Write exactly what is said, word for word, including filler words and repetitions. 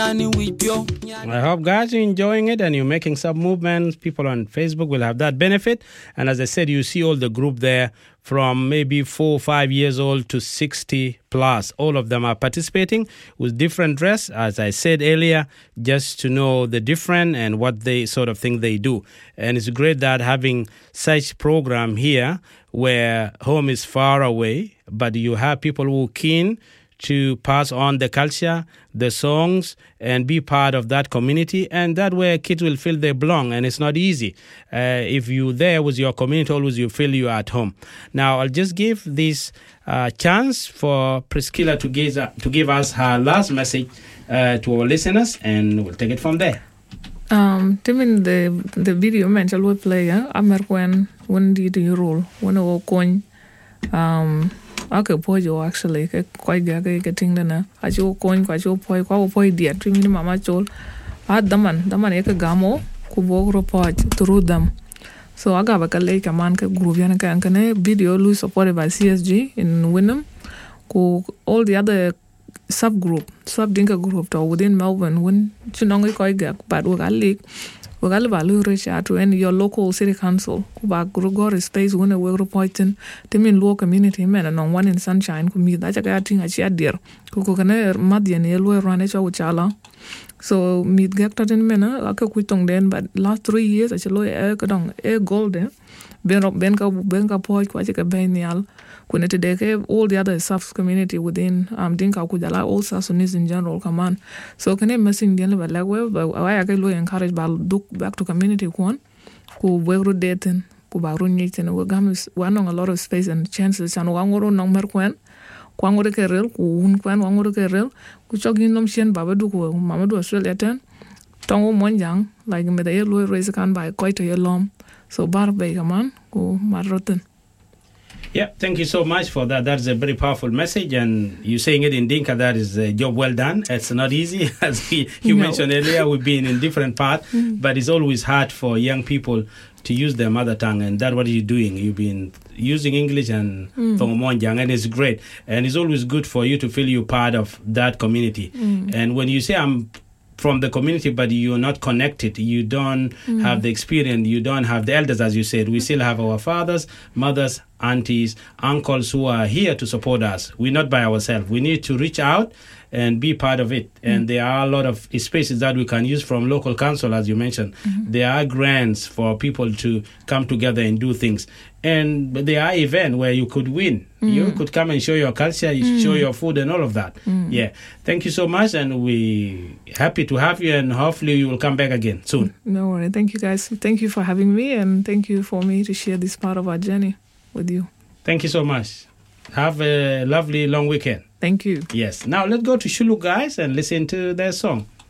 I hope guys you're enjoying it and you're making some movements. People on Facebook will have that benefit. And as I said, you see all the group there from maybe four or five years old to sixty plus. All of them are participating with different dress, as I said earlier, just to know the different and what they sort of thing they do. And it's great that having such program here where home is far away, but you have people who are keen to pass on the culture, the songs, and be part of that community. And that way kids will feel they belong, and it's not easy. Uh, if you're there with your community, always you feel you're at home. Now, I'll just give this uh, chance for Priscilla to give, uh, to give us her last message uh, to our listeners, and we'll take it from there. Um, Timin the the video mental we play, yeah, American when did you roll when I coin um okay pojo actually ke koi ga ke ting na ajo coin kwa jo poi kwa poi dia timi mama chol a daman daman ek gamo ku bogro poj through them. So aga ba kale kaman ke group yana ka ankane video lu supported by C S G in Wynnum ku all the other subgroup sub dinka group to within Melbourne when chinongi koi ga but we gal leak we gal balu reach out to any your local city council ku ba group space when we reporting temin low community men and on one in sunshine ku mi da ga tinga chi adir ku ku kana madian ye lo run cha uchala so mi gakta den mena aka ku tong den but last three years achlo e ka dong e golden ben ben ka ben ka po ku cha ka benial kunete deke all the other South community within um Dinka Kujala, all Sunnis in general, come on. So can I messing the level like well, but I can encourage by look back to community one who were dating, who barun and we gamis one on a lot of space and chances and one or no mer quen, Quango de Kerel, who un quan one or Kerel, who chogging them shen Babadu, Mamadu Australia ten, Tongo one young, like me the yellow raise a can by quite a long. So bar bay a man, who marotten. Yeah, thank you so much for that. That's a very powerful message, and you saying it in Dinka, that is a job well done. It's not easy, as he, you no. mentioned earlier. We've been in different parts, mm. but it's always hard for young people to use their mother tongue, and that's what you're doing. You've been using English and Fongomonjang, mm. and it's great. And it's always good for you to feel you're part of that community. Mm. And when you say I'm from the community, but you're not connected, you don't mm. have the experience, you don't have the elders, as you said. We still have our fathers, mothers, aunties, uncles who are here to support us. We're not by ourselves. We need to reach out and be part of it. Mm. And there are a lot of spaces that we can use from local council, as you mentioned. Mm-hmm. There are grants for people to come together and do things. And there are events where you could win. Mm. You could come and show your culture, mm. show your food and all of that. Mm. Yeah. Thank you so much. And we're happy to have you. And hopefully you will come back again soon. No worries. Thank you, guys. Thank you for having me. And thank you for me to share this part of our journey with you. Thank you so much. Have a lovely long weekend. Thank you. Yes. Now let's go to Shulu, guys, and listen to their song.